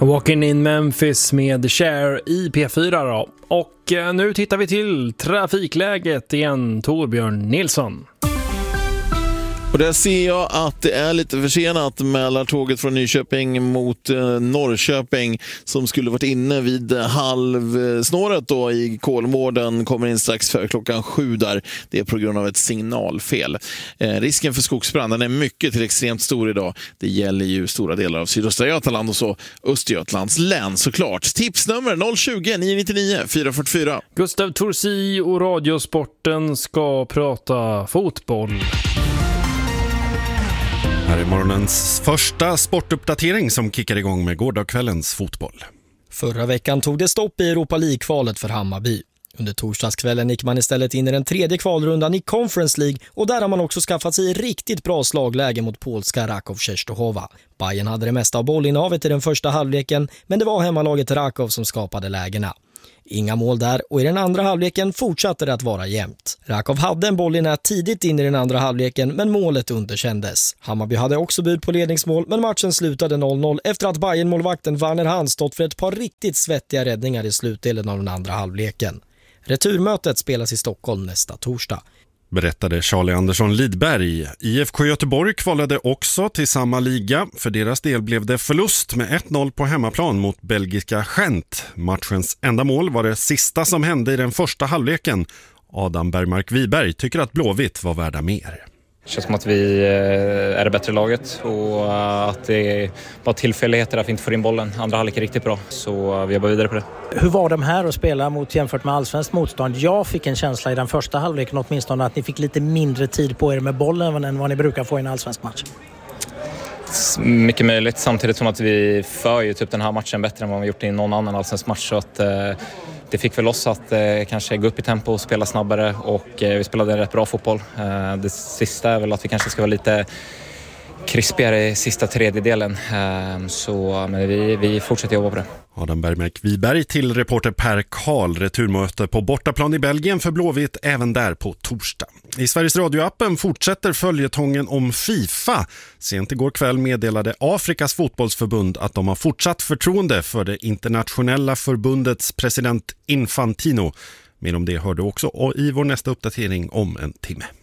Walking in Memphis med Cher i P4 då. Och nu tittar vi till trafikläget igen, Torbjörn Nilsson. Och där ser jag att det är lite försenat Mälartåget från Nyköping mot Norrköping som skulle varit inne vid halvsnåret då i Kolmården, kommer in strax före 7 där. Det är på grund av ett signalfel. Risken för skogsbranden är mycket till extremt stor idag. Det gäller ju stora delar av sydöstra Götaland och så Östergötlands län såklart. Tipsnummer 020 999 444. Gustav Torsi och Radiosporten ska prata fotboll. Här är morgonens första sportuppdatering som kickar igång med gårdagskvällens fotboll. Förra veckan tog det stopp i Europa League-kvalet för Hammarby. Under torsdagskvällen gick man istället in i den tredje kvalrundan i Conference League och där har man också skaffat sig riktigt bra slagläge mot polska Raków Częstochowa. Bayern hade det mesta av bollinnehavet i den första halvleken, men det var hemmalaget Raków som skapade lägena. Inga mål där och i den andra halvleken fortsatte det att vara jämnt. Raków hade en boll i nät tidigt in i den andra halvleken men målet underkändes. Hammarby hade också bud på ledningsmål men matchen slutade 0-0 efter att Bayern-målvakten Werner Hahn stått för ett par riktigt svettiga räddningar i slutdelen av den andra halvleken. Returmötet spelas i Stockholm nästa torsdag. Berättade Charlie Andersson Lidberg. IFK Göteborg kvalade också till samma liga. För deras del blev det förlust med 1-0 på hemmaplan mot belgiska Gent. Matchens enda mål var det sista som hände i den första halvleken. Adam Bergmark Wiberg tycker att Blåvitt var värda mer. Det känns som att vi är det bättre laget och att det är bara tillfälligheter att vi inte får in bollen. Andra halvlek är riktigt bra, så vi jobbar vidare på det. Hur var de här att spela mot jämfört med allsvenskt motstånd? Jag fick en känsla i den första halvleken åtminstone att ni fick lite mindre tid på er med bollen än vad ni brukar få i en allsvensk match. Mycket möjligt, samtidigt som att vi för ju typ den här matchen bättre än vad vi gjort i någon annan allsvensk match, så att det fick väl oss att kanske gå upp i tempo och spela snabbare, och vi spelade en rätt bra fotboll. Det sista är väl att vi kanske ska vara lite krispigare i sista tredjedelen, men vi fortsätter jobba på det. Adam Bergmark Wiberg till reporter Per Karl. Returmöte på bortaplan i Belgien för Blåvitt även där på torsdag. I Sveriges Radio-appen fortsätter följetongen om FIFA. Sent igår kväll meddelade Afrikas fotbollsförbund att de har fortsatt förtroende för det internationella förbundets president Infantino. Men om det hörde också i vår nästa uppdatering om en timme.